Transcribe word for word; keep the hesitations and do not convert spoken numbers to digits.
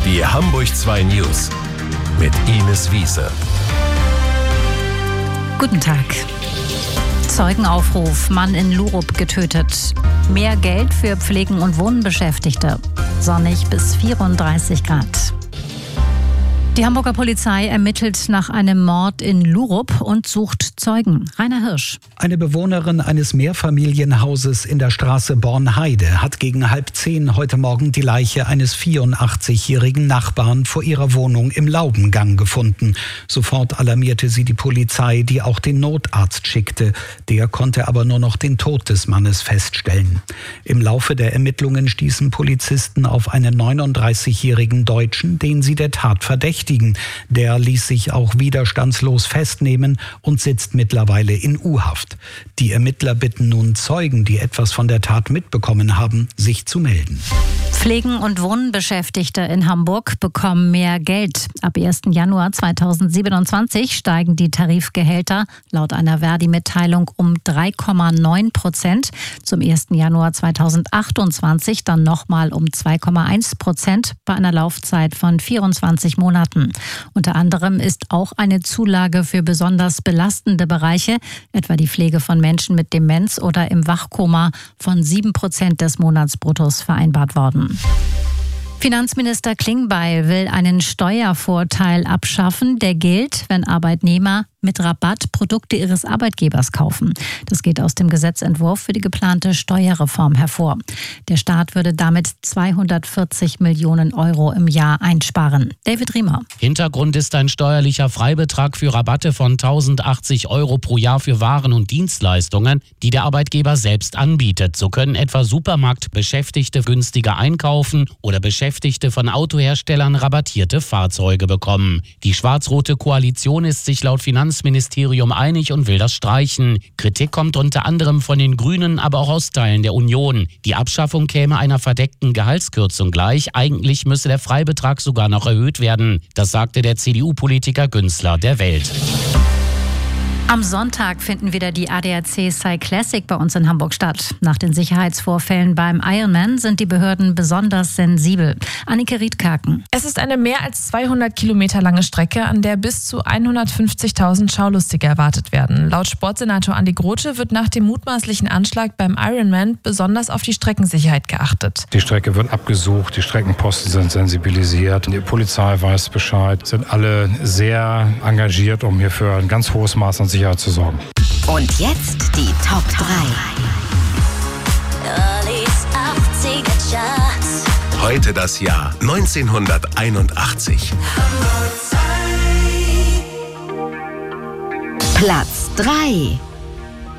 Die Hamburg zwei News mit Ines Wiese. Guten Tag. Zeugenaufruf, Mann in Lurup getötet. Mehr Geld für Pflegen- und Wohnbeschäftigte. Sonnig bis vierunddreißig Grad. Die Hamburger Polizei ermittelt nach einem Mord in Lurup und sucht Zeugen. Rainer Hirsch. Eine Bewohnerin eines Mehrfamilienhauses in der Straße Bornheide hat gegen halb zehn heute Morgen die Leiche eines vierundachtzigjährigen Nachbarn vor ihrer Wohnung im Laubengang gefunden. Sofort alarmierte sie die Polizei, die auch den Notarzt schickte. Der konnte aber nur noch den Tod des Mannes feststellen. Im Laufe der Ermittlungen stießen Polizisten auf einen neununddreißigjährigen Deutschen, den sie der Tat verdächtigen. Der ließ sich auch widerstandslos festnehmen und sitzt mittlerweile in U-Haft. Die Ermittler bitten nun Zeugen, die etwas von der Tat mitbekommen haben, sich zu melden. Pflegen- und Wohnbeschäftigte in Hamburg bekommen mehr Geld. Ab ersten Januar zweitausendsiebenundzwanzig steigen die Tarifgehälter laut einer Verdi-Mitteilung um drei Komma neun Prozent. Zum ersten Januar zweitausendachtundzwanzig dann nochmal um zwei Komma eins Prozent bei einer Laufzeit von vierundzwanzig Monaten. Unter anderem ist auch eine Zulage für besonders belastende Bereiche, etwa die Pflege von Menschen mit Demenz oder im Wachkoma, von sieben Prozent des Monatsbruttos vereinbart worden. Finanzminister Klingbeil will einen Steuervorteil abschaffen, der gilt, wenn Arbeitnehmer mit Rabatt Produkte ihres Arbeitgebers kaufen. Das geht aus dem Gesetzentwurf für die geplante Steuerreform hervor. Der Staat würde damit zweihundertvierzig Millionen Euro im Jahr einsparen. David Riemer. Hintergrund ist ein steuerlicher Freibetrag für Rabatte von tausendachtzig Euro pro Jahr für Waren und Dienstleistungen, die der Arbeitgeber selbst anbietet. So können etwa Supermarktbeschäftigte günstiger einkaufen oder Beschäftigte von Autoherstellern rabattierte Fahrzeuge bekommen. Die schwarz-rote Koalition ist sich laut Finanzministerium Ministerium einig und will das streichen. Kritik kommt unter anderem von den Grünen, aber auch aus Teilen der Union. Die Abschaffung käme einer verdeckten Gehaltskürzung gleich. Eigentlich müsse der Freibetrag sogar noch erhöht werden. Das sagte der C D U-Politiker Günzler der Welt. Am Sonntag finden wieder die A D A C Cyclassic bei uns in Hamburg statt. Nach den Sicherheitsvorfällen beim Ironman sind die Behörden besonders sensibel. Annike Riedkaken. Es ist eine mehr als zweihundert Kilometer lange Strecke, an der bis zu hundertfünfzigtausend Schaulustige erwartet werden. Laut Sportsenator Andi Grote wird nach dem mutmaßlichen Anschlag beim Ironman besonders auf die Streckensicherheit geachtet. Die Strecke wird abgesucht, die Streckenposten sind sensibilisiert, die Polizei weiß Bescheid, sind alle sehr engagiert, um hier für ein ganz hohes Maß an Sicherheit zu sorgen. Und jetzt die Top drei. Heute das Jahr neunzehnhunderteinundachtzig. Platz drei.